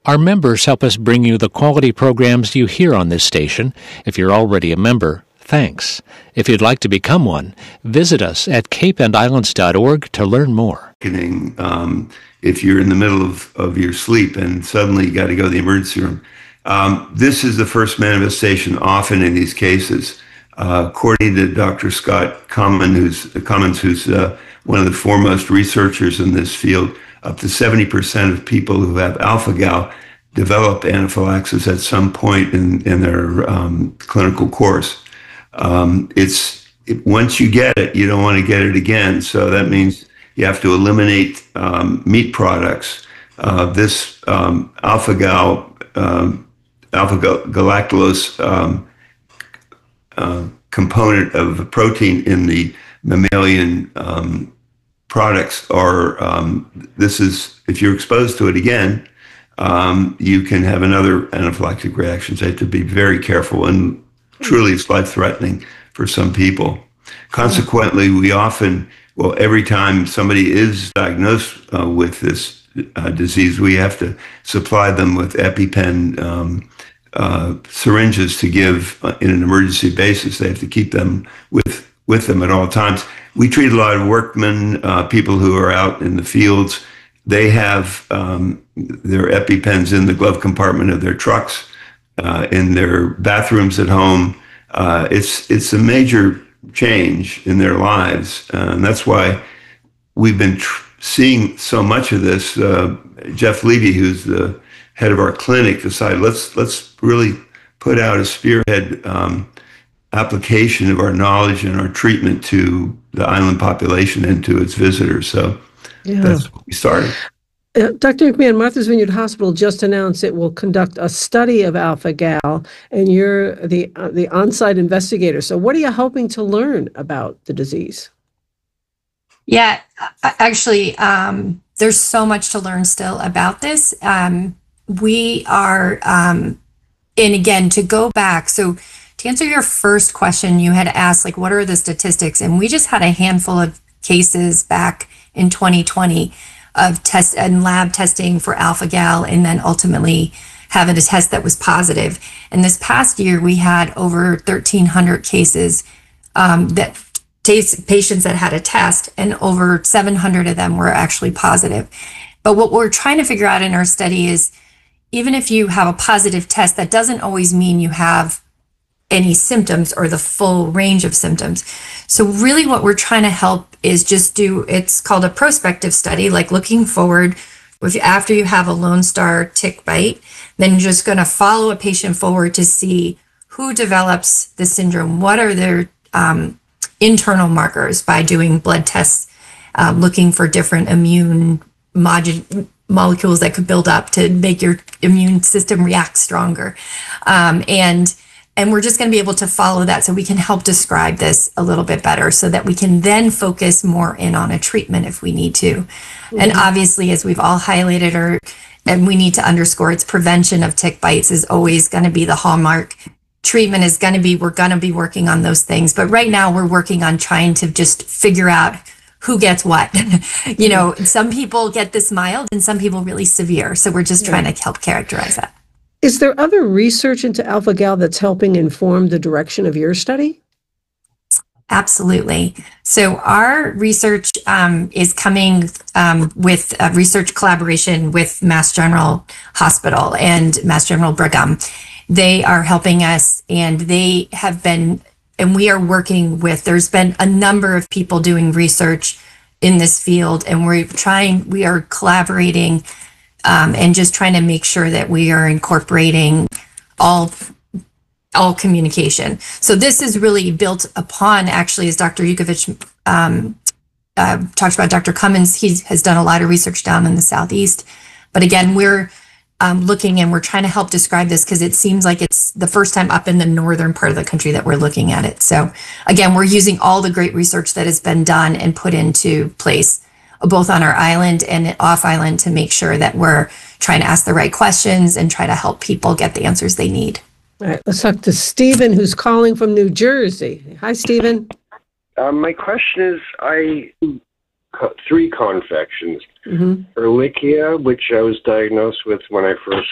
Our members help us bring you the quality programs you hear on this station. If you're already a member, thanks. If you'd like to become one, visit us at capeandislands.org to learn more. If you're in the middle of your sleep and suddenly you got to go to the emergency room, this is the first manifestation often in these cases. According to Dr. Scott Cummins, who's one of the foremost researchers in this field, up to 70% of people who have alpha-gal develop anaphylaxis at some point in their clinical course. Once you get it, you don't want to get it again. So that means you have to eliminate meat products. This alpha-galactose component of the protein in the mammalian products are, if you're exposed to it again, you can have another anaphylactic reaction. So you have to be very careful, and truly it's life-threatening for some people. Consequently, every time somebody is diagnosed with this disease, we have to supply them with EpiPen syringes to give in an emergency basis. They have to keep them with them at all times. We treat a lot of workmen, people who are out in the fields. They have their EpiPens in the glove compartment of their trucks, in their bathrooms at home. It's a major change in their lives, and that's why we've been seeing so much of this. Jeff Levy, who's the head of our clinic, decided let's really put out a spearhead application of our knowledge and our treatment to the island population and to its visitors. So that's what we started. Dr. McMahon, Martha's Vineyard Hospital just announced it will conduct a study of alpha-gal, and you're the on-site investigator. So what are you hoping to learn about the disease? Yeah, actually, there's so much to learn still about this. We are, and again, to go back, so to answer your first question, you had asked, what are the statistics? And we just had a handful of cases back in 2020 of test and lab testing for alpha-gal, and then ultimately having a test that was positive. And this past year, we had over 1,300 cases patients that had a test, and over 700 of them were actually positive. But what we're trying to figure out in our study is, even if you have a positive test, that doesn't always mean you have any symptoms or the full range of symptoms. So really what we're trying to help is just it's called a prospective study, like looking forward. After you have a Lone Star tick bite, then you're just going to follow a patient forward to see who develops the syndrome, what are their internal markers by doing blood tests, looking for different immune molecules that could build up to make your immune system react stronger. And we're just going to be able to follow that so we can help describe this a little bit better so that we can then focus more in on a treatment if we need to. Mm-hmm. And obviously, as we've all highlighted, and we need to underscore, it's prevention of tick bites is always going to be the hallmark. Treatment is going to be, we're going to be working on those things. But right now we're working on trying to just figure out who gets what. Some people get this mild and some people really severe. So we're just trying to help characterize that. Is there other research into alpha-gal that's helping inform the direction of your study? Absolutely. So our research is coming with a research collaboration with Mass General Hospital and Mass General Brigham. They are helping us, and they have been, and we are working with, there's been a number of people doing research in this field, and we are collaborating and just trying to make sure that we are incorporating all communication. So this is really built upon, actually, as Dr. Yukovich talks about Dr. Cummins, he has done a lot of research down in the Southeast. But again, we're looking and we're trying to help describe this because it seems like it's the first time up in the northern part of the country that we're looking at it. So again, we're using all the great research that has been done and put into place, both on our island and off island, to make sure that we're trying to ask the right questions and try to help people get the answers they need. All right, let's talk to Stephen, who's calling from New Jersey. Hi, Stephen. My question is, 3 co-infections. Ehrlichia, which I was diagnosed with when I first